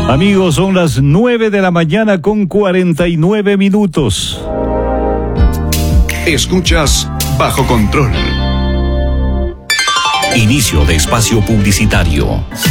Amigos, son las 9 de la mañana con 49 minutos. Escuchas Bajo Control. Inicio de espacio publicitario.